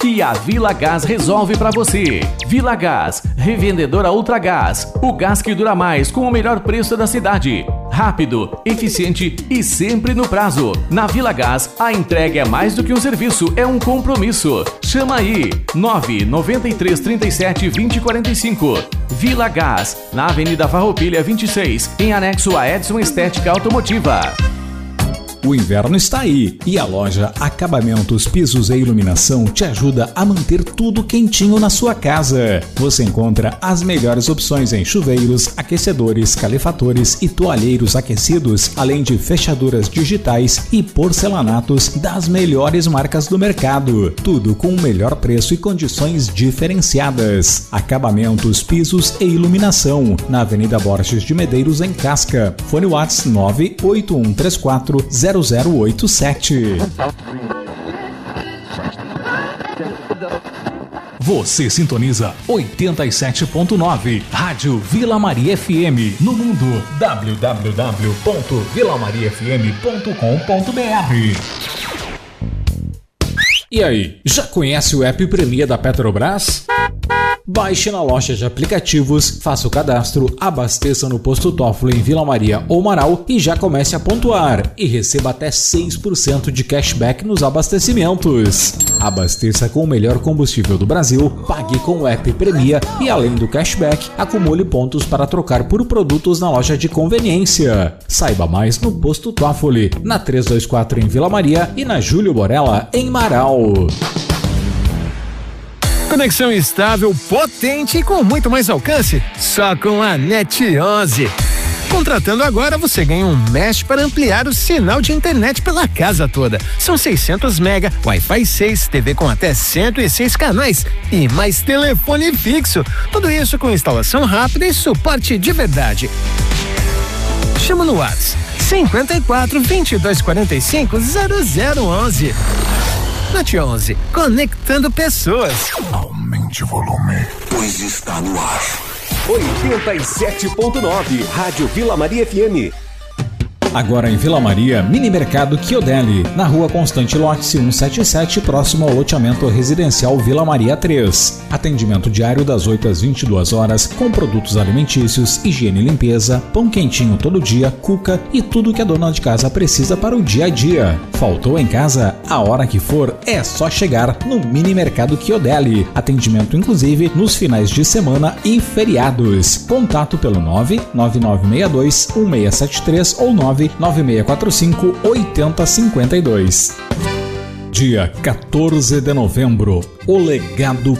E a Vila Gás resolve para você. Vila Gás, revendedora Ultragás. O gás que dura mais com o melhor preço da cidade. Rápido, eficiente e sempre no prazo. Na Vila Gás, a entrega é mais do que um serviço, é um compromisso. Chama aí, 993 37 20 45. Vila Gás, na Avenida Farroupilha 26, em anexo a Edson Estética Automotiva. O inverno está aí e a loja Acabamentos, Pisos e Iluminação te ajuda a manter tudo quentinho na sua casa. Você encontra as melhores opções em chuveiros, aquecedores, calefatores e toalheiros aquecidos, além de fechaduras digitais e porcelanatos das melhores marcas do mercado. Tudo com o melhor preço e condições diferenciadas. Acabamentos, Pisos e Iluminação, na Avenida Borges de Medeiros, em Casca. Fone WhatsApp 98134 0087. Você sintoniza 87.9 Rádio Vila Maria FM no mundo www.vilamariafm.com.br. E aí, já conhece o app Premia da Petrobras? Baixe na loja de aplicativos, faça o cadastro, abasteça no posto Toffoli em Vila Maria ou Marau e já comece a pontuar e receba até 6% de cashback nos abastecimentos. Abasteça com o melhor combustível do Brasil, pague com o app Premia e além do cashback, acumule pontos para trocar por produtos na loja de conveniência. Saiba mais no posto Toffoli, na 324 em Vila Maria e na Júlio Borella em Marau. Conexão estável, potente e com muito mais alcance, só com a NET 11. Contratando agora, você ganha um mesh para ampliar o sinal de internet pela casa toda. São 600 mega, Wi-Fi 6, TV com até 106 canais e mais telefone fixo. Tudo isso com instalação rápida e suporte de verdade. Chama no WhatsApp 54 22 45 0011. NET 11, conectando pessoas. Aumente o volume, pois está no ar. 87.9, Rádio Vila Maria FM. Agora em Vila Maria, Mini Mercado Chiodelli, na Rua Constante Lote 177, próximo ao loteamento residencial Vila Maria 3. Atendimento diário das 8 às 22 horas, com produtos alimentícios, higiene e limpeza, pão quentinho todo dia, cuca e tudo que a dona de casa precisa para o dia a dia. Faltou em casa? A hora que for, é só chegar no Mini Mercado Chiodelli. Atendimento inclusive nos finais de semana e feriados. Contato pelo 99962 1673 ou 99645 8052. Dia 14 de novembro, o legado